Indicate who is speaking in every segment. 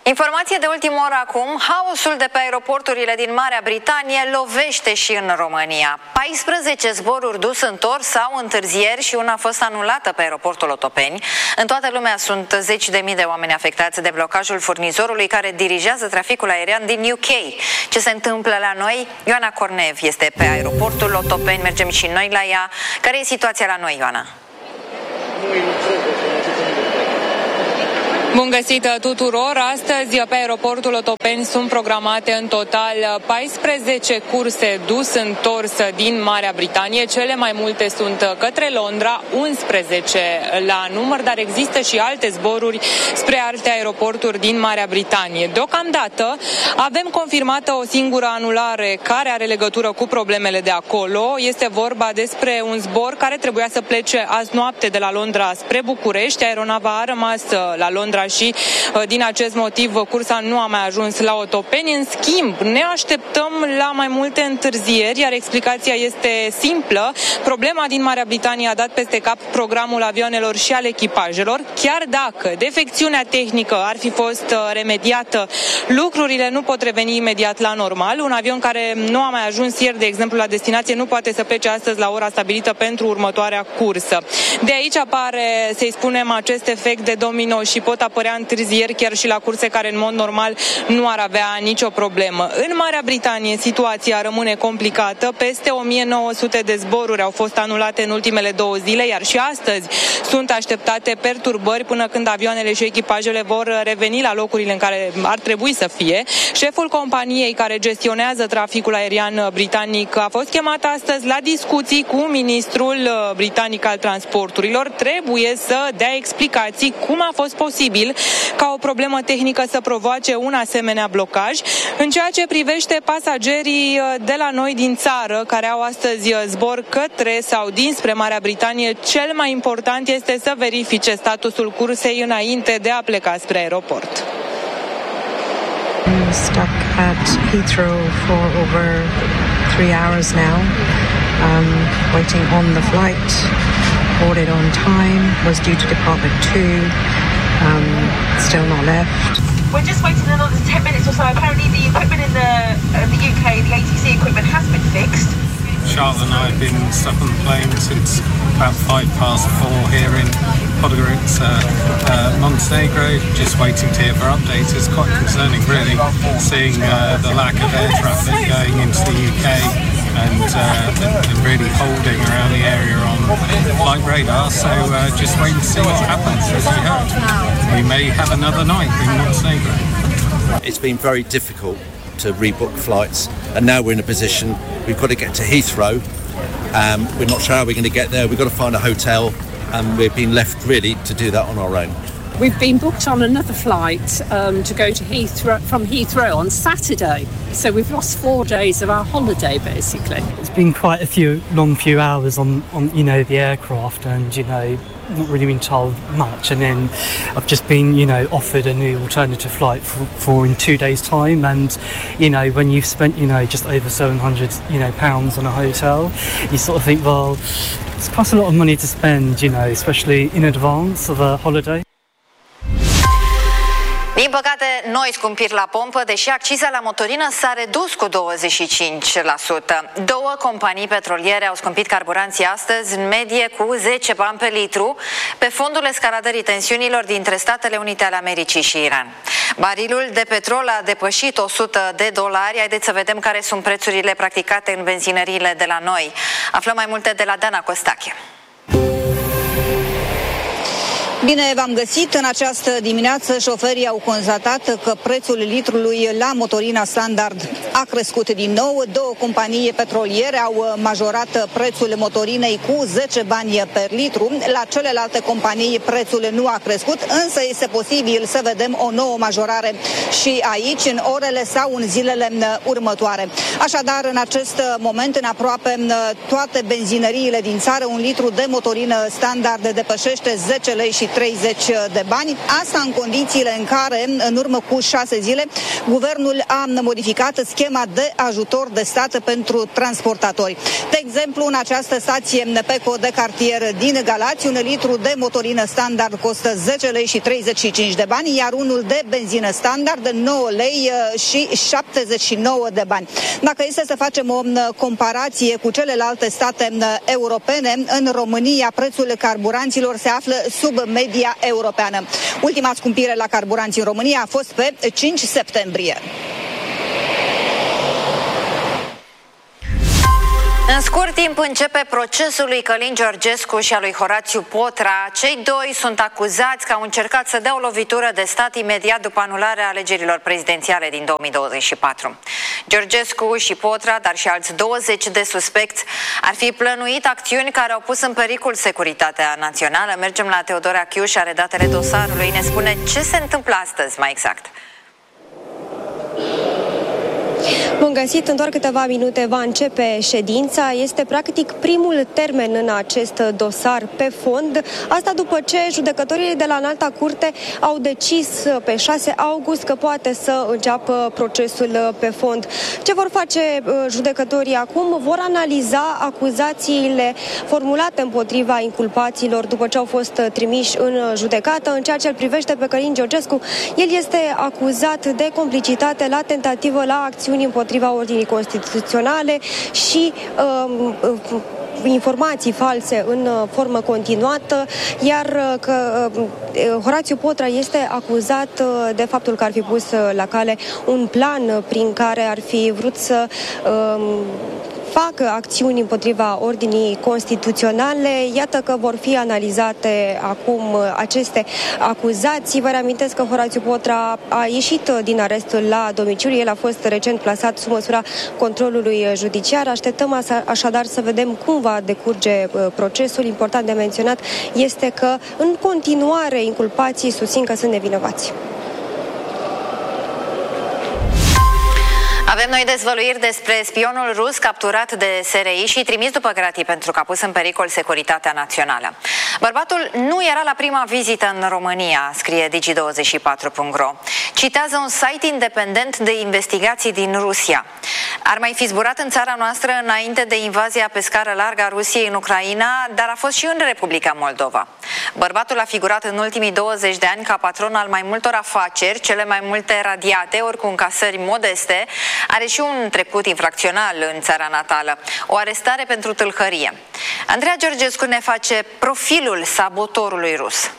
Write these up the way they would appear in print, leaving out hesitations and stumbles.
Speaker 1: Informație de ultimă oră acum, haosul de pe aeroporturile din Marea Britanie lovește și în România. 14 zboruri dus-întors sau întârzieri și una a fost anulată pe aeroportul Otopeni. În toată lumea sunt zeci de mii de oameni afectați de blocajul furnizorului care dirigează traficul aerian din UK. Ce se întâmplă la noi? Ioana Cornev este pe aeroportul Otopeni, mergem și noi la ea. Care e situația la noi, Ioana?
Speaker 2: Bun găsit tuturor! Astăzi pe aeroportul Otopeni sunt programate în total 14 curse dus-întors din Marea Britanie. Cele mai multe sunt către Londra, 11 la număr, dar există și alte zboruri spre alte aeroporturi din Marea Britanie. Deocamdată avem confirmată o singură anulare care are legătură cu problemele de acolo. Este vorba despre un zbor care trebuia să plece azi noapte de la Londra spre București. Aeronava a rămas la Londra și din acest motiv cursa nu a mai ajuns la Otopeni. În schimb, ne așteptăm la mai multe întârzieri, iar explicația este simplă. Problema din Marea Britanie a dat peste cap programul avioanelor și al echipajelor. Chiar dacă defecțiunea tehnică ar fi fost remediată, lucrurile nu pot reveni imediat la normal. Un avion care nu a mai ajuns ieri, de exemplu, la destinație, nu poate să plece astăzi la ora stabilită pentru următoarea cursă. De aici apare, să-i spunem, acest efect de domino și pot apărea întârzieri chiar și la curse care în mod normal nu ar avea nicio problemă. În Marea Britanie situația rămâne complicată. Peste 1900 de zboruri au fost anulate în ultimele 2 zile, iar și astăzi sunt așteptate perturbări până când avioanele și echipajele vor reveni la locurile în care ar trebui să fie. Șeful companiei care gestionează traficul aerian britanic a fost chemat astăzi la discuții cu ministrul britanic al transporturilor. Trebuie să dea explicații cum a fost posibil ca o problemă tehnică să provoace un asemenea blocaj. În ceea ce privește pasagerii de la noi din țară care au astăzi zbor către sau dinspre Marea Britanie, cel mai important este să verifice statusul cursei înainte de a pleca spre aeroport.
Speaker 3: I'm stuck at Heathrow for over 3 hours now, waiting on the flight, boarded on time, was due to depart at 2. Still not left.
Speaker 4: We're just waiting another 10 minutes or so. Apparently the equipment in the UK, the ATC equipment has been fixed.
Speaker 5: Charlotte and I have been stuck on the plane since about 4:05 here in Podgorica, Montenegro, just waiting to hear for updates. It's quite concerning, really, seeing the lack of air traffic going into the UK and really holding around the area on flight radar. So just wait and see what happens, as we heard. We may have another night in Montenegro.
Speaker 6: It's been very difficult to rebook flights, and now we're in a position we've got to get to Heathrow. We're not sure how we're going to get there. We've got to find a hotel, and we've been left really to do that on our own.
Speaker 7: We've been booked on another flight to go to Heathrow from Heathrow on Saturday, so we've lost 4 days of our holiday basically.
Speaker 8: It's been quite a long few hours on the aircraft, and not really been told much, and then I've just been offered a new alternative flight for in 2 days' time, and when you've spent just over £700 on a hotel, you sort of think, well, it's quite a lot of money to spend, especially in advance of a holiday.
Speaker 1: Din păcate, noi scumpiri la pompă, deși acciza la motorină s-a redus cu 25%. 2 companii petroliere au scumpit carburanții astăzi în medie cu 10 bani pe litru, pe fondul escaladării tensiunilor dintre Statele Unite ale Americii și Iran. Barilul de petrol a depășit $100. Haideți să vedem care sunt prețurile practicate în benzinăriile de la noi. Aflăm mai multe de la Dana Costache.
Speaker 9: Bine v-am găsit! În această dimineață șoferii au constatat că prețul litrului la motorina standard a crescut din nou. 2 companii petroliere au majorat prețul motorinei cu 10 bani per litru. La celelalte companii prețul nu a crescut, însă este posibil să vedem o nouă majorare și aici, în orele sau în zilele următoare. Așadar, în acest moment, în aproape toate benzinăriile din țară, un litru de motorină standard depășește 10 lei și 30 de bani. Asta în condițiile în care, în urmă cu 6 zile, guvernul a modificat schema de ajutor de stat pentru transportatori. De exemplu, în această stație Peco de cartier din Galați, un litru de motorină standard costă 10 lei și 35 de bani, iar unul de benzină standard 9 lei și 79 de bani. Dacă este să facem o comparație cu celelalte state europene, în România prețul carburanților se află sub media europeană. Ultima scumpire la carburanți în România a fost pe 5 septembrie.
Speaker 1: În scurt timp începe procesul lui Călin Georgescu și a lui Horațiu Potra. Cei doi sunt acuzați că au încercat să dea o lovitură de stat imediat după anularea alegerilor prezidențiale din 2024. Georgescu și Potra, dar și alți 20 de suspecți, ar fi plănuit acțiuni care au pus în pericol securitatea națională. Mergem la Teodora Chiuș, are datele dosarului, ne spune ce se întâmplă astăzi mai exact.
Speaker 10: Bun găsit, în doar câteva minute va începe ședința. Este practic primul termen în acest dosar pe fond. Asta după ce judecătorii de la Înalta Curte au decis pe 6 august că poate să înceapă procesul pe fond. Ce vor face judecătorii acum? Vor analiza acuzațiile formulate împotriva inculpaților după ce au fost trimiși în judecată. În ceea ce îl privește pe Călin Georgescu, el este acuzat de complicitate la tentativă la acțiuni împotriva ordinii constituționale și informații false în formă continuată, iar Horațiu Potra este acuzat de faptul că ar fi pus la cale un plan prin care ar fi vrut să facă acțiuni împotriva ordinii constituționale. Iată că vor fi analizate acum aceste acuzații. Vă reamintesc că Horațiu Potra a ieșit din arestul la domiciliu. El a fost recent plasat sub măsura controlului judiciar. Așteptăm așadar să vedem cum va decurge procesul. Important de menționat este că în continuare inculpații susțin că sunt nevinovați.
Speaker 1: Avem noi dezvăluiri despre spionul rus capturat de SRI și trimis după gratii pentru că a pus în pericol securitatea națională. Bărbatul nu era la prima vizită în România, scrie Digi24.ro. Citează un site independent de investigații din Rusia. Ar mai fi zburat în țara noastră înainte de invazia pe scară largă a Rusiei în Ucraina, dar a fost și în Republica Moldova. Bărbatul a figurat în ultimii 20 de ani ca patron al mai multor afaceri, cele mai multe radiate, ori cu încasări modeste. Are și un trecut infracțional în țara natală, o arestare pentru tâlhărie. Andreea Georgescu ne face profilul sabotorului rus.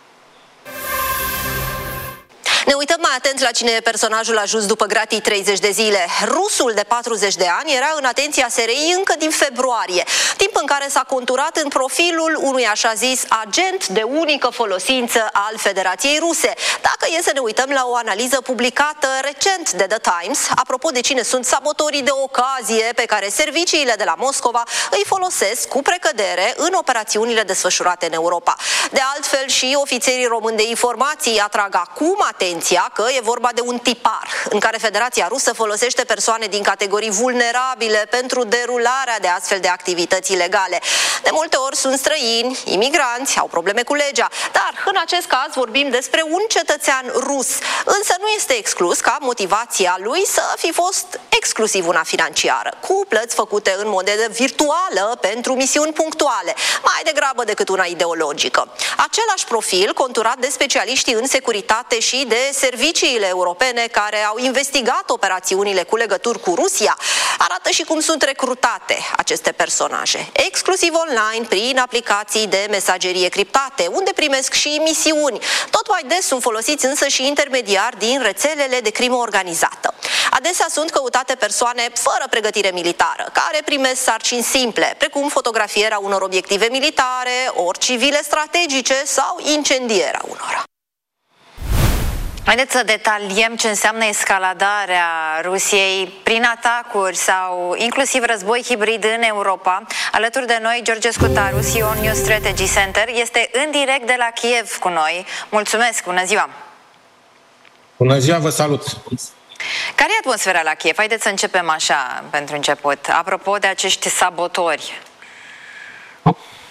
Speaker 11: Ne uităm mai atent la cine e personajul ajuns după gratii 30 de zile. Rusul de 40 de ani era în atenția SRI încă din februarie, timp în care s-a conturat în profilul unui așa zis agent de unică folosință al Federației Ruse. Dacă e să ne uităm la o analiză publicată recent de The Times, apropo de cine sunt sabotorii de ocazie pe care serviciile de la Moscova îi folosesc cu precădere în operațiunile desfășurate în Europa. De altfel, și ofițerii români de informații atrag acum atenția că e vorba de un tipar în care Federația Rusă folosește persoane din categorii vulnerabile pentru derularea de astfel de activități ilegale. De multe ori sunt străini, imigranți, au probleme cu legea, dar în acest caz vorbim despre un cetățean rus. Însă nu este exclus ca motivația lui să fi fost exclusiv una financiară, cu plăți făcute în monedă virtuală pentru misiuni punctuale, mai degrabă decât una ideologică. Același profil conturat de specialiștii în securitate și de serviciile europene care au investigat operațiunile cu legături cu Rusia, arată și cum sunt recrutate aceste personaje, exclusiv online, prin aplicații de mesagerie criptate, unde primesc și misiuni. Tot mai des sunt folosiți însă și intermediari din rețelele de crimă organizată. Adesea sunt căutate persoane fără pregătire militară, care primesc sarcini simple, precum fotografierea unor obiective militare, ori civile strategice sau incendierea unora.
Speaker 1: Haideți să detaliem ce înseamnă escaladarea Rusiei prin atacuri sau inclusiv război hibrid în Europa. Alături de noi, George Scutaru, CEO New Strategy Center, este în direct de la Kiev cu noi. Mulțumesc, bună ziua!
Speaker 12: Bună ziua, vă salut!
Speaker 1: Care e atmosfera la Kiev? Haideți să începem așa, pentru început. Apropo de acești sabotori.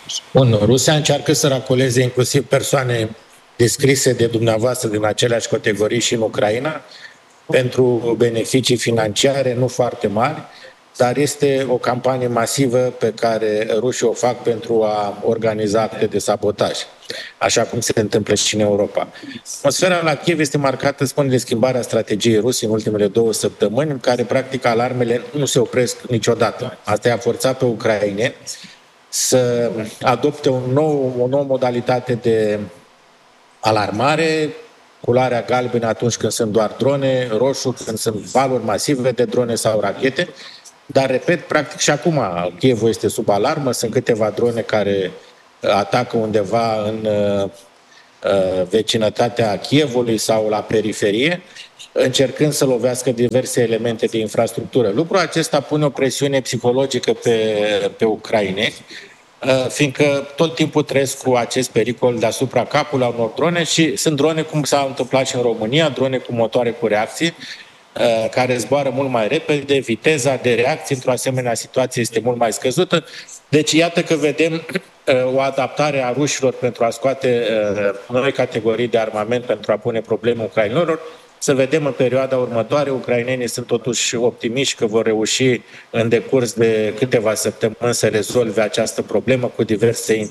Speaker 12: Rusia încearcă să racoleze inclusiv persoane descrise de dumneavoastră din aceleași categorii și în Ucraina pentru beneficii financiare nu foarte mari, dar este o campanie masivă pe care rușii o fac pentru a organiza acte de sabotaj, așa cum se întâmplă și în Europa. Atmosfera la Kiev este marcată, spune, de schimbarea strategiei Rusiei în ultimele 2 săptămâni, în care practic alarmele nu se opresc niciodată. Asta i-a forțat pe ucraineni să adopte o nouă modalitate de alarmare, culoarea galbenă atunci când sunt doar drone, roșu când sunt valuri masive de drone sau rachete. Dar, repet, practic și acum Kievul este sub alarmă, sunt câteva drone care atacă undeva în vecinătatea Kievului sau la periferie, încercând să lovească diverse elemente de infrastructură. Lucrul acesta pune o presiune psihologică pe ucraineni, fiindcă tot timpul trăiesc cu acest pericol deasupra capului a unor drone și sunt drone, cum s-a întâmplat și în România, drone cu motoare cu reacție, care zboară mult mai repede, viteza de reacție într-o asemenea situație este mult mai scăzută. Deci iată că vedem o adaptare a rușilor pentru a scoate noi categorii de armament pentru a pune probleme ucrainenilor. Să vedem în perioada următoare, ucrainenii sunt totuși optimiști că vor reuși în decurs de câteva săptămâni să rezolve această problemă cu diverse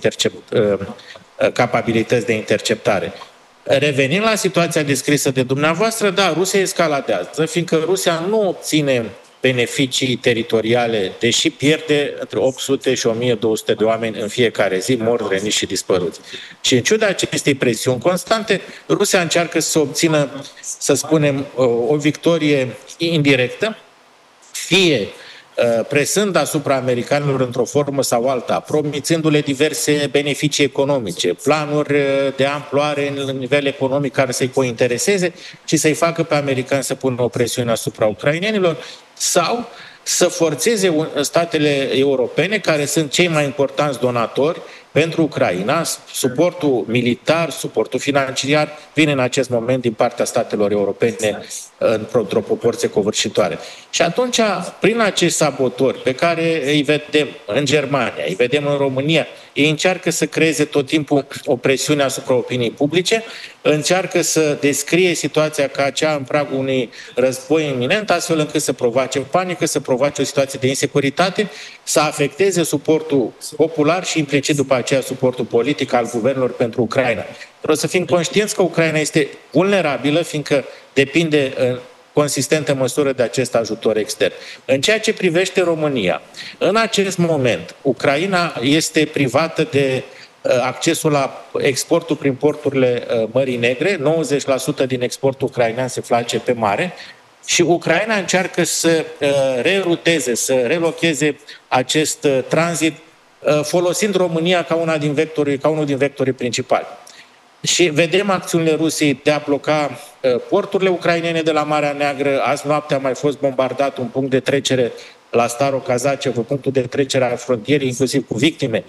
Speaker 12: capabilități de interceptare. Revenind la situația descrisă de dumneavoastră, da, Rusia escaladează, fiindcă Rusia nu obține beneficii teritoriale, deși pierde între 800 și 1200 de oameni în fiecare zi, morți, răniți și dispăruți. Și în ciuda acestei presiuni constante, Rusia încearcă să obțină, să spunem, o victorie indirectă, fie presând asupra americanilor într-o formă sau alta, promițându-le diverse beneficii economice, planuri de amploare în nivel economic care să-i cointereseze și să-i facă pe americani să pună o presiune asupra ucrainenilor, sau să forțeze statele europene, care sunt cei mai importanți donatori pentru Ucraina. Suportul militar, suportul financiar vine în acest moment din partea statelor europene într-o proporție covârșitoare. Și atunci, prin acești sabotori pe care îi vedem în Germania, îi vedem în România, ei încearcă să creeze tot timpul o presiune asupra opiniei publice, încearcă să descrie situația ca cea în pragul unui război iminent, astfel încât să provoace panică, să provoace o situație de insecuritate, să afecteze suportul popular și implicit după aceea suportul politic al guvernelor pentru Ucraina. Trebuie să fim conștienți că Ucraina este vulnerabilă, fiindcă depinde în consistentă măsură de acest ajutor extern. În ceea ce privește România, în acest moment, Ucraina este privată de accesul la exportul prin porturile Mării Negre, 90% din exportul ucrainean se face pe mare și Ucraina încearcă să reruteze, să relocheze acest tranzit folosind România ca unul din vectorii principali. Și vedem acțiunile Rusiei de a bloca porturile ucrainene de la Marea Neagră. Azi noapte a mai fost bombardat un punct de trecere la Starokazachev, punctul de trecere a frontierei, inclusiv cu victime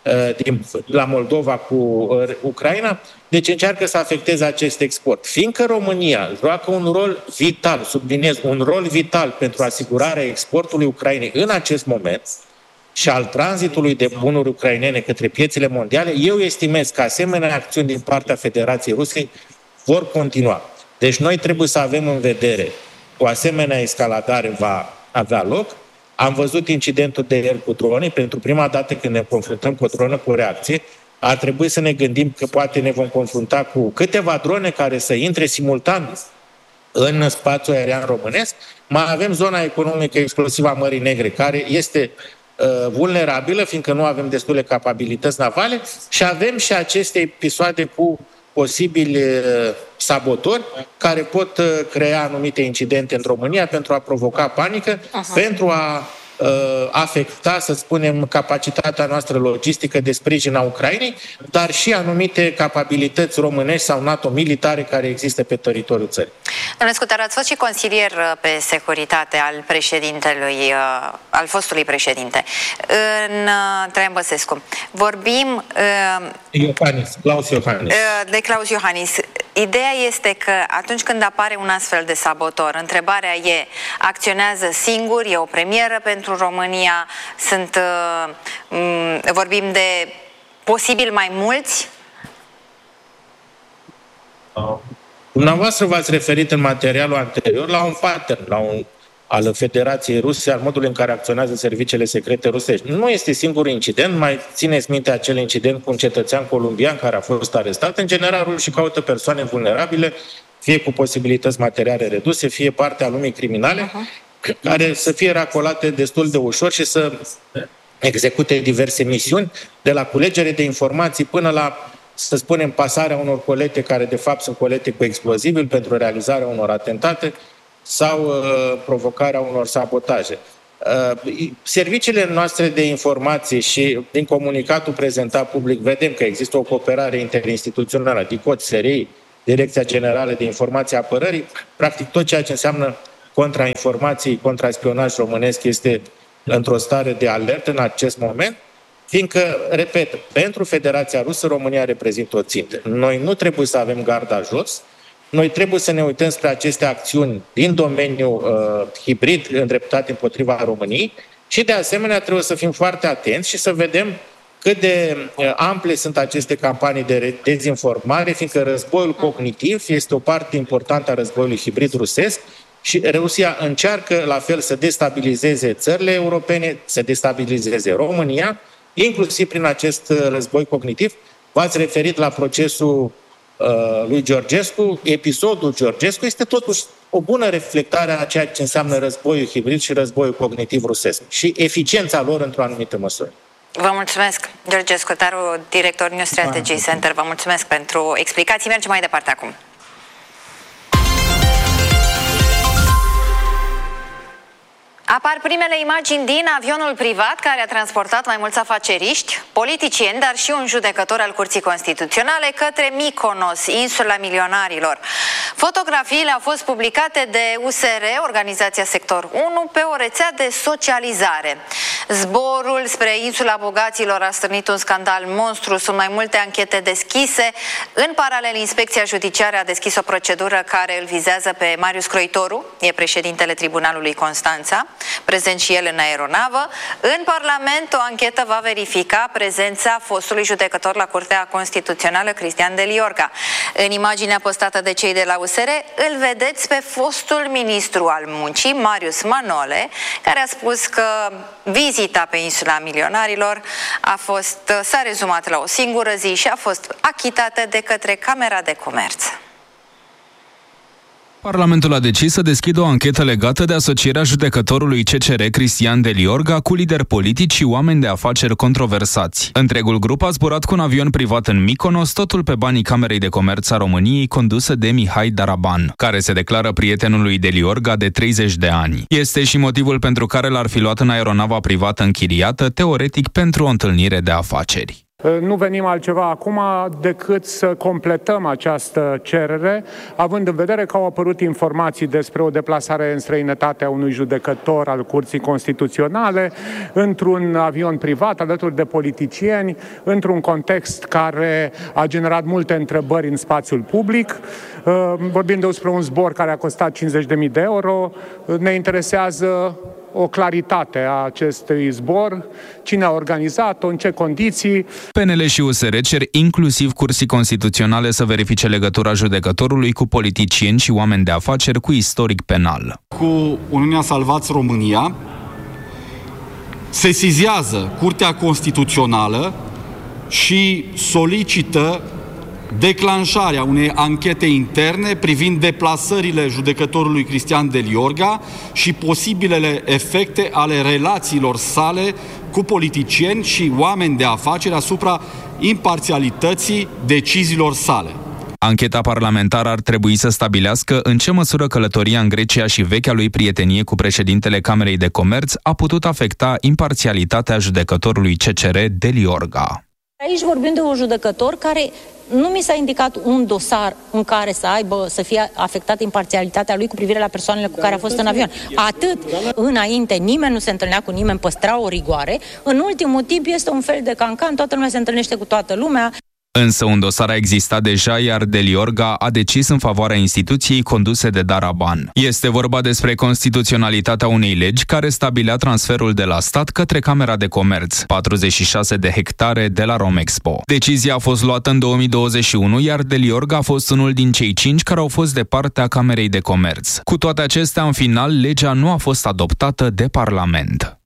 Speaker 12: la Moldova cu Ucraina. Deci încearcă să afecteze acest export. Fiindcă România joacă un rol vital, subliniez, un rol vital pentru asigurarea exportului Ucrainei în acest moment, și al tranzitului de bunuri ucrainene către piețele mondiale, eu estimez că asemenea acțiuni din partea Federației Rusiei vor continua. Deci noi trebuie să avem în vedere o asemenea escaladare va avea loc. Am văzut incidentul de ieri cu drone. Pentru prima dată când ne confruntăm cu o dronă cu reacție, ar trebui să ne gândim că poate ne vom confrunta cu câteva drone care să intre simultan în spațiul aerian românesc. Mai avem zona economică exclusivă a Mării Negre, care este vulnerabilă, fiindcă nu avem destule capabilități navale, și avem și aceste episoade cu posibili sabotori care pot crea anumite incidente în România pentru a provoca panică, pentru a afecta, să spunem, capacitatea noastră logistică de sprijin a Ucrainei, dar și anumite capabilități românești sau NATO militare care există pe teritoriul țării.
Speaker 1: Domnule Scutar, ați fost și consilier pe securitate al președintelui, al fostului președinte, în Traian Băsescu. Vorbim
Speaker 12: Claus Iohannis.
Speaker 1: De Claus Iohannis. Ideea este că atunci când apare un astfel de sabotor, întrebarea e, acționează singur, e o premieră pentru România, vorbim de posibil mai mulți?
Speaker 12: Dumneavoastră v-ați referit în materialul anterior la un pattern, al Federației Ruse, al modului în care acționează serviciile secrete rusești. Nu este singurul incident, mai țineți minte acel incident cu un cetățean columbian care a fost arestat. În general, rușii caută persoane vulnerabile, fie cu posibilități materiale reduse, fie parte a lumii criminale, care să fie racolate destul de ușor și să execute diverse misiuni, de la culegere de informații până la, să spunem, pasarea unor colete care de fapt sunt colete cu explozibili pentru realizarea unor atentate sau provocarea unor sabotaje. Serviciile noastre de informații și din comunicatul prezentat public vedem că există o cooperare interinstituțională, DICOT, SRI, Direcția Generală de Informații Apărării. Practic tot ceea ce înseamnă contrainformații, contraspionaj românesc este într-o stare de alertă în acest moment, fiindcă, repet, pentru Federația Rusă România reprezintă o țintă. Noi nu trebuie să avem garda jos, noi trebuie să ne uităm spre aceste acțiuni din domeniul hibrid îndreptate împotriva României și, de asemenea, trebuie să fim foarte atenți și să vedem cât de ample sunt aceste campanii de dezinformare, fiindcă războiul cognitiv este o parte importantă a războiului hibrid rusesc și Rusia încearcă la fel să destabilizeze țările europene, să destabilizeze România, inclusiv prin acest război cognitiv. V-ați referit la procesul lui Georgescu. Episodul Georgescu este totuși o bună reflectare a ceea ce înseamnă războiul hibrid și războiul cognitiv rusesc și eficiența lor într-o anumită măsură.
Speaker 1: Vă mulțumesc, George Scotaru, director New Strategy Center. Vă mulțumesc pentru explicații. Mergem mai departe acum. Apar primele imagini din avionul privat care a transportat mai mulți afaceriști, politicieni, dar și un judecător al Curții Constituționale către Mykonos, insula milionarilor. Fotografiile au fost publicate de USR, Organizația Sector 1, pe o rețea de socializare. Zborul spre insula bogaților a stârnit un scandal monstru, sunt mai multe anchete deschise. În paralel, Inspecția Judiciară a deschis o procedură care îl vizează pe Marius Croitoru, e președintele Tribunalului Constanța, prezent și el în aeronavă. În Parlament, o anchetă va verifica prezența fostului judecător la Curtea Constituțională, Cristian Deliorga. În imaginea postată de cei de la USR, îl vedeți pe fostul ministru al muncii, Marius Manole, care a spus că vizita pe insula milionarilor s-a rezumat la o singură zi și a fost achitată de către Camera de Comerț.
Speaker 13: Parlamentul a decis să deschidă o anchetă legată de asocierea judecătorului CCR Cristian Deliorga cu lideri politici și oameni de afaceri controversați. Întregul grup a zburat cu un avion privat în Mykonos, totul pe banii Camerei de Comerț a României, condusă de Mihai Daraban, care se declară prietenul lui Deliorga de 30 de ani. Este și motivul pentru care l-ar fi luat în aeronava privată închiriată, teoretic pentru o întâlnire de afaceri.
Speaker 14: Nu venim altceva acum decât să completăm această cerere, având în vedere că au apărut informații despre o deplasare în străinătate a unui judecător al Curții Constituționale, într-un avion privat, alături de politicieni, într-un context care a generat multe întrebări în spațiul public. Vorbim despre un zbor care a costat 50.000 de euro. Ne interesează o claritate a acestui zbor, cine a organizat-o, în ce condiții.
Speaker 13: PNL și USR cer inclusiv Curții Constituționale să verifice legătura judecătorului cu politicieni și oameni de afaceri cu istoric penal.
Speaker 15: Cu Uniunea Salvați România sesizează Curtea Constituțională și solicită declanșarea unei anchete interne privind deplasările judecătorului Cristian Deliorga și posibilele efecte ale relațiilor sale cu politicieni și oameni de afaceri asupra imparțialității deciziilor sale.
Speaker 13: Ancheta parlamentară ar trebui să stabilească în ce măsură călătoria în Grecia și vechea lui prietenie cu președintele Camerei de Comerț a putut afecta imparțialitatea judecătorului CCR Deliorga.
Speaker 16: Aici vorbim de un judecător care nu mi s-a indicat un dosar în care să fie afectată imparțialitatea lui cu privire la persoanele cu care a fost în avion. Atât. Înainte nimeni nu se întâlnea cu nimeni, păstra o rigoare. În ultimul timp este un fel de cancan, toată lumea se întâlnește cu toată lumea.
Speaker 13: Însă un dosar a existat deja, iar Deliorga a decis în favoarea instituției conduse de Daraban. Este vorba despre constituționalitatea unei legi care stabilea transferul de la stat către Camera de Comerț, 46 de hectare de la Romexpo. Decizia a fost luată în 2021, iar Deliorga a fost unul din cei 5 care au fost de partea Camerei de Comerț. Cu toate acestea, în final, legea nu a fost adoptată de Parlament.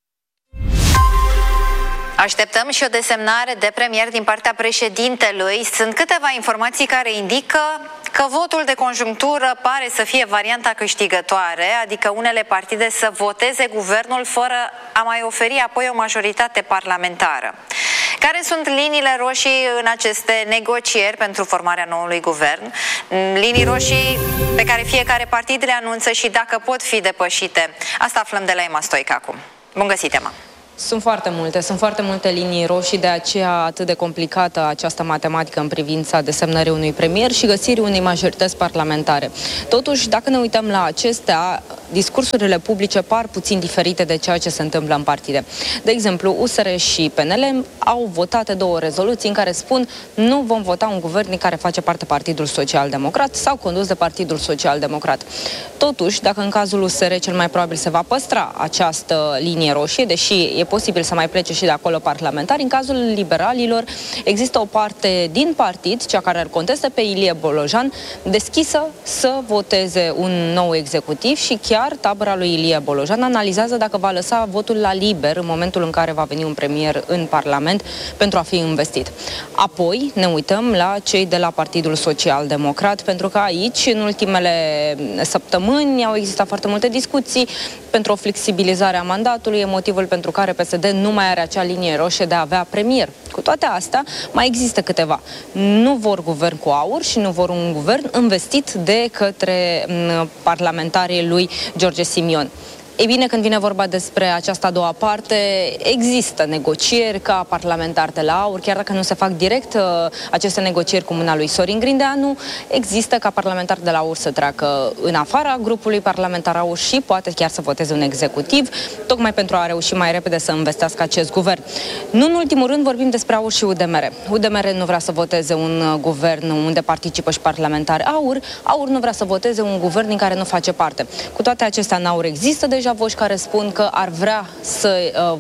Speaker 1: Așteptăm și o desemnare de premier din partea președintelui. Sunt câteva informații care indică că votul de conjunctură pare să fie varianta câștigătoare, adică unele partide să voteze guvernul fără a mai oferi apoi o majoritate parlamentară. Care sunt liniile roșii în aceste negocieri pentru formarea noului guvern? Linii roșii pe care fiecare partid le anunță și dacă pot fi depășite. Asta aflăm de la Emma Stoica acum. Bun găsit, Emma!
Speaker 17: Sunt foarte multe linii roșii, de aceea atât de complicată această matematică în privința desemnării unui premier și găsirii unei majorități parlamentare. Totuși, dacă ne uităm la acestea, discursurile publice par puțin diferite de ceea ce se întâmplă în partide. De exemplu, USR și PNL au votat 2 rezoluții în care spun nu vom vota un guvern din care face parte Partidul Social-Democrat sau condus de Partidul Social-Democrat. Totuși, dacă în cazul USR cel mai probabil se va păstra această linie roșie, deși e posibil să mai plece și de acolo parlamentari, în cazul liberalilor există o parte din partid, cea care îl contestă pe Ilie Bolojan, deschisă să voteze un nou executiv și chiar tabăra lui Ilie Bolojan analizează dacă va lăsa votul la liber în momentul în care va veni un premier în Parlament pentru a fi investit. Apoi ne uităm la cei de la Partidul Social-Democrat, pentru că aici, în ultimele săptămâni, au existat foarte multe discuții pentru o flexibilizare a mandatului, e motivul pentru care PSD nu mai are acea linie roșie de a avea premier. Cu toate astea, mai există câteva. Nu vor guvern cu aur și nu vor un guvern investit de către parlamentarii lui George Simion. Ei bine, când vine vorba despre această a doua parte, există negocieri ca parlamentar de la AUR, chiar dacă nu se fac direct aceste negocieri cu mâna lui Sorin Grindeanu, există ca parlamentar de la AUR să treacă în afara grupului parlamentar AUR și poate chiar să voteze un executiv, tocmai pentru a reuși mai repede să investească acest guvern. Nu în ultimul rând vorbim despre AUR și UDMR. UDMR nu vrea să voteze un guvern unde participă și parlamentari AUR, AUR nu vrea să voteze un guvern din care nu face parte. Cu toate acestea, în AUR există deja voci care spun că ar vrea să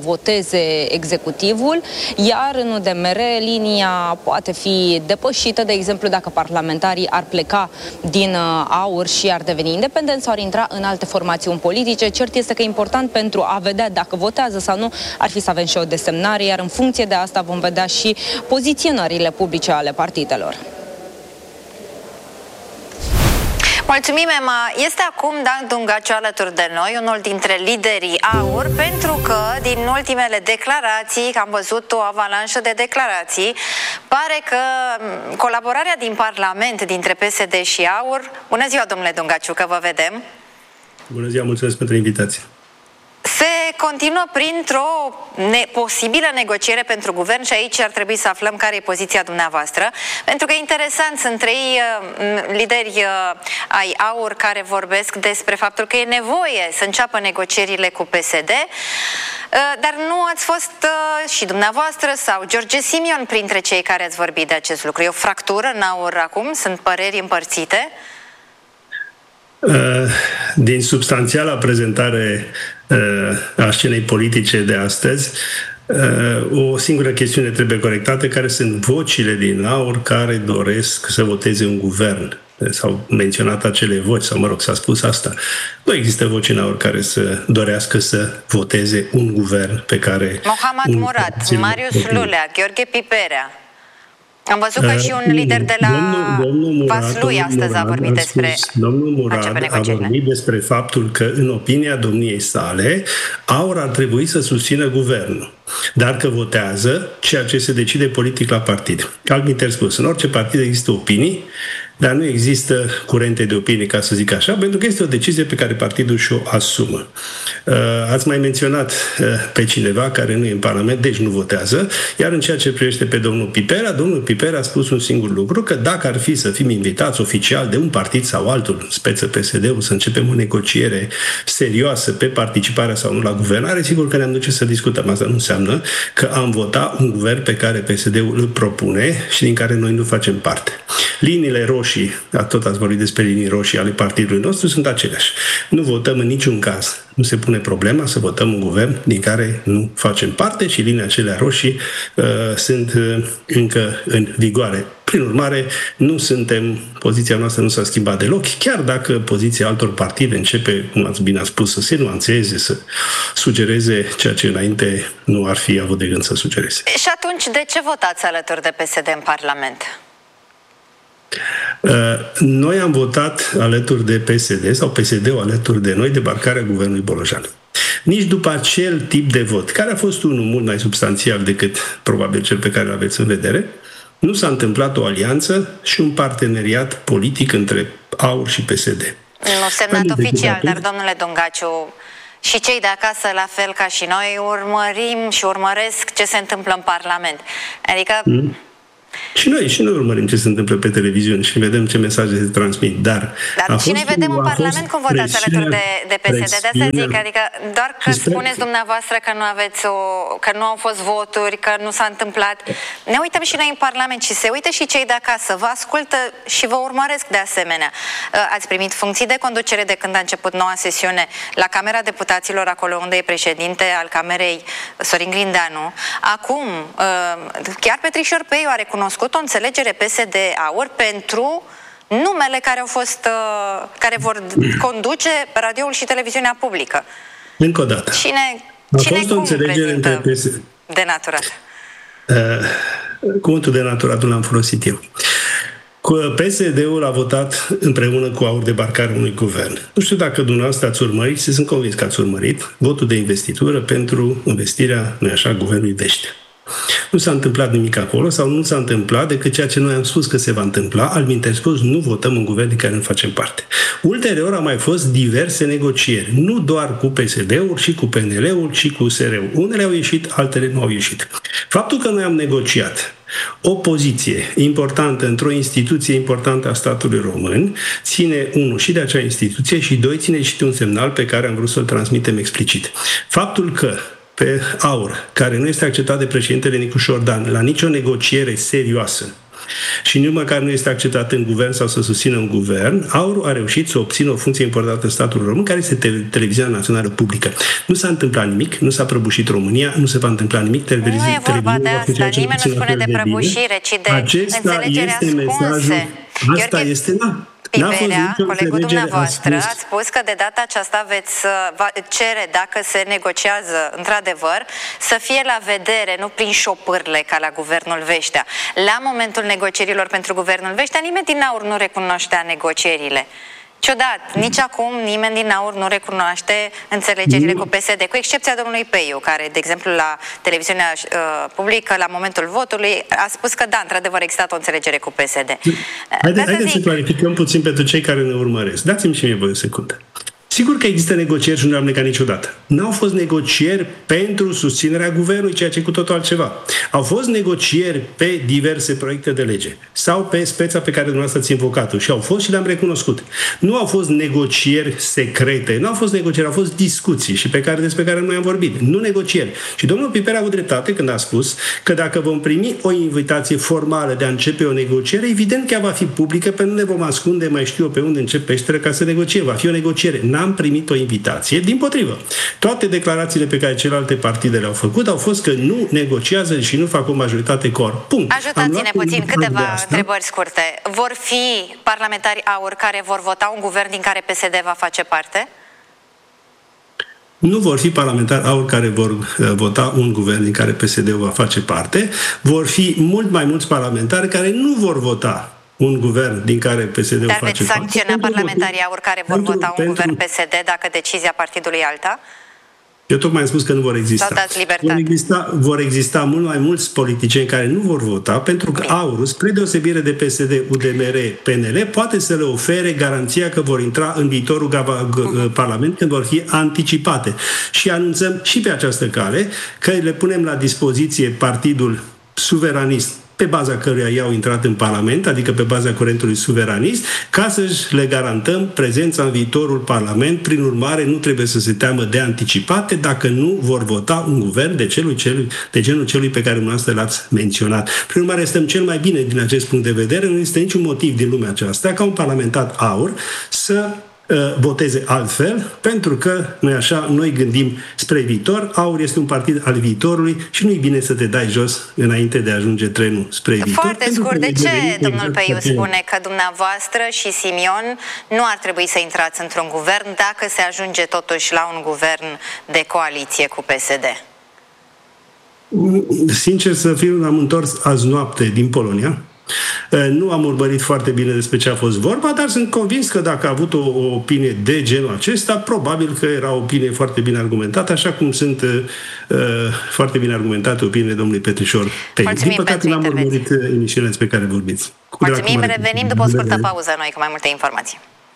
Speaker 17: voteze executivul, iar în UDMR linia poate fi depășită, de exemplu, dacă parlamentarii ar pleca din AUR și ar deveni independenți sau ar intra în alte formațiuni politice. Cert este că important pentru a vedea dacă votează sau nu ar fi să avem și o desemnare, iar în funcție de asta vom vedea și poziționările publice ale partidelor.
Speaker 1: Mulțumim, Emma. Este acum Dan Dungaciu alături de noi, unul dintre liderii AUR, pentru că din ultimele declarații, că am văzut o avalanșă de declarații, pare că colaborarea din Parlament dintre PSD și AUR... Bună ziua, domnule Dungaciu, că vă vedem.
Speaker 18: Bună ziua, mulțumesc pentru invitație.
Speaker 1: Se continuă printr-o posibilă negociere pentru guvern și aici ar trebui să aflăm care e poziția dumneavoastră, pentru că interesant, sunt 3 lideri ai AUR care vorbesc despre faptul că e nevoie să înceapă negocierile cu PSD, dar nu ați fost și dumneavoastră sau George Simion printre cei care ați vorbit de acest lucru. E o fractură în AUR acum? Sunt păreri împărțite?
Speaker 18: Din substanțiala prezentare a scenei politice de astăzi, o singură chestiune trebuie corectată, care sunt vocile din AUR care doresc să voteze un guvern. S-au menționat acele voci, sau mă rog, s-a spus asta. Nu există voci în AUR care să dorească să voteze un guvern pe care...
Speaker 1: Mohamed Murad, Marius Lulea, Gheorghe Piperea. Am văzut că și un lider de la Vaslui astăzi a vorbit despre...
Speaker 18: Domnul Murad a vorbit despre faptul că, în opinia domniei sale, AUR ar trebui să susțină guvernul, dar că votează ceea ce se decide politic la partid. Altminteri spus, în orice partid există opinii dar nu există curente de opinie, ca să zic așa, pentru că este o decizie pe care partidul și-o asumă. Ați mai menționat pe cineva care nu e în Parlament, deci nu votează, iar în ceea ce privește pe domnul Piper a spus un singur lucru, că dacă ar fi să fim invitați oficial de un partid sau altul, în speță PSD-ul, să începem o negociere serioasă pe participarea sau nu la guvernare, sigur că ne-am duce să discutăm. Asta nu înseamnă că am votat un guvern pe care PSD-ul îl propune și din care noi nu facem parte. Liniile roșii, tot ați vorbit despre linii roșii ale partidului nostru, sunt aceleași. Nu votăm în niciun caz. Nu se pune problema să votăm un guvern din care nu facem parte și liniile acelea roșii sunt încă în vigoare. Prin urmare, poziția noastră nu s-a schimbat deloc, chiar dacă poziția altor partide începe, cum ați bine spus, să se nuanțeze, să sugereze ceea ce înainte nu ar fi avut de gând să sugereze.
Speaker 1: Și atunci, de ce votați alături de PSD în Parlament?
Speaker 18: Noi am votat alături de PSD sau PSD-ul alături de noi debarcarea guvernului Bolojan. Nici după acel tip de vot, care a fost unul mult mai substanțial decât probabil cel pe care îl aveți în vedere, nu s-a întâmplat o alianță și un parteneriat politic între AUR și PSD.
Speaker 1: Nu semnat oficial, dar domnule Dungaciu, și cei de acasă, la fel ca și noi, urmărim și urmăresc ce se întâmplă în Parlament. Adică...
Speaker 18: Și noi urmărim ce se întâmplă pe televiziune și vedem ce mesaje se transmit, dar
Speaker 1: și noi vedem în Parlament cum votați alături de PSD. De asta zic, adică doar că spuneți dumneavoastră că că nu au fost voturi, că nu s-a întâmplat. Ne uităm și noi în Parlament și se uită și cei de acasă, vă ascultă și vă urmăresc de asemenea. Ați primit funcții de conducere de când a început noua sesiune la Camera Deputaților, acolo unde e președinte al Camerei Sorin Grindeanu. Acum, chiar Petrișor Peiu a recunoscut o înțelegere PSD-AUR pentru numele care vor conduce radioul și televiziunea publică.
Speaker 18: Încă o dată.
Speaker 1: Cine cum prezintă denaturat?
Speaker 18: Cuvântul denaturat nu l-am folosit eu. PSD-ul a votat împreună cu AUR debarcarea unui guvern. Nu știu dacă dumneavoastră ați urmărit, și sunt convins că ați urmărit, votul de investitură pentru investirea, nu-i așa, guvernului Vește. Nu s-a întâmplat nimic acolo sau nu s-a întâmplat decât ceea ce noi am spus că se va întâmpla, altminteri spus, nu votăm un guvern din care nu facem parte. Ulterior au mai fost diverse negocieri, nu doar cu PSD-ul, ci cu PNL-ul, ci cu USR-ul. Unele au ieșit, altele nu au ieșit. Faptul că noi am negociat o poziție importantă într-o instituție importantă a statului român ține, unul, și de acea instituție și doi, ține și de un semnal pe care am vrut să-l transmitem explicit. Faptul că pe AUR, care nu este acceptat de președintele Nicu Șordan la nicio negociere serioasă și nici măcar nu este acceptat în guvern sau să susțină un guvern, AUR a reușit să obțină o funcție importantă în statul român, care este televiziunea națională publică. Nu s-a întâmplat nimic, nu s-a prăbușit România, nu se va întâmpla nimic.
Speaker 1: Nu e vorba de asta, nimeni nu spune de prăbușire, ci de înțelegere ascunse.
Speaker 18: Asta este,
Speaker 1: Piperea, colegul dumneavoastră, ați spus că de data aceasta veți cere, dacă se negociază într-adevăr, să fie la vedere, nu prin șopârle ca la guvernul Veștea. La momentul negocierilor pentru guvernul Veștea, nimeni din AUR nu recunoștea negocierile. Ciudat, nici acum nimeni din AUR nu recunoaște înțelegerile cu PSD, cu excepția domnului Peiu, care, de exemplu, la televiziunea publică, la momentul votului, a spus că da, într-adevăr, a existat o înțelegere cu PSD.
Speaker 18: Haideți să clarificăm puțin pentru cei care ne urmăresc. Dați-mi și mie voi o secundă. Sigur că există negocieri și nu le-am negat niciodată. N-au fost negocieri pentru susținerea guvernului, ceea ce e cu totul altceva. Au fost negocieri pe diverse proiecte de lege sau pe speța pe care dumneavoastră ați invocat-o și au fost și le-am recunoscut. Nu au fost negocieri secrete, nu au fost negocieri, au fost discuții și despre care noi am vorbit. Nu negocieri. Și domnul Piper a avut dreptate când a spus că dacă vom primi o invitație formală de a începe o negociere, evident că ea va fi publică, pentru că nu ne vom ascunde, mai știu eu pe unde începe peștera ca să negociem. Va fi o negociere. N-am primit o invitație, dimpotrivă. Toate declarațiile pe care celelalte partide le-au făcut au fost că nu negociază și nu fac o majoritate cor. Punct.
Speaker 1: Ajutați-ne puțin câteva întrebări scurte. Vor fi parlamentari AUR care vor vota un guvern din care PSD va face parte?
Speaker 18: Nu vor fi parlamentari AUR care vor vota un guvern din care PSD-ul va face parte. Vor fi mult mai mulți parlamentari care nu vor vota un guvern din care PSD-ul face parte.
Speaker 1: Dar veți sancționa parlamentarii AUR care vor vota un guvern PSD dacă decizia partidului e alta?
Speaker 18: Eu tocmai am spus că nu vor exista. Vor exista mult mai mulți politicieni care nu vor vota, pentru că AUR, spre deosebire de PSD, UDMR, PNL, poate să le ofere garanția că vor intra în viitorul Parlament când vor fi anticipate. Și anunțăm și pe această cale că le punem la dispoziție Partidul Suveranist, pe baza căruia ei au intrat în Parlament, adică pe baza curentului suveranist, ca să le garantăm prezența în viitorul Parlament. Prin urmare, nu trebuie să se teamă de anticipate dacă nu vor vota un guvern de genul celui pe care dumneavoastră l-ați menționat. Prin urmare, stăm cel mai bine din acest punct de vedere. Nu există niciun motiv din lumea aceasta ca un parlamentar AUR să voteze altfel, pentru că noi gândim spre viitor. AUR este un partid al viitorului și nu-i bine să te dai jos înainte de a ajunge trenul spre viitor.
Speaker 1: Foarte scurt, de ce domnul Peiu spune că dumneavoastră și Simion nu ar trebui să intrați într-un guvern dacă se ajunge totuși la un guvern de coaliție cu PSD?
Speaker 18: Sincer să fiu, am întors azi noapte din Polonia. Nu am urmărit foarte bine despre ce a fost vorba, dar sunt convins că dacă a avut o opinie de genul acesta, probabil că era o opinie foarte bine argumentată, așa cum sunt foarte bine argumentate opiniile domnului Petrișor Peiu. Din păcate n-am urmărit emisiunea despre care vorbiți.
Speaker 1: Mulțumim, revenim după o scurtă pauză noi cu mai multe informații.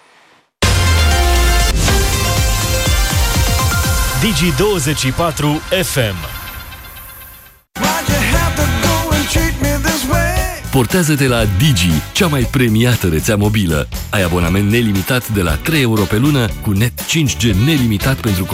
Speaker 19: Digi24 FM. Portează-te la Digi, cea mai premiată rețea mobilă. Ai abonament nelimitat de la 3 euro pe lună, cu net 5G nelimitat pentru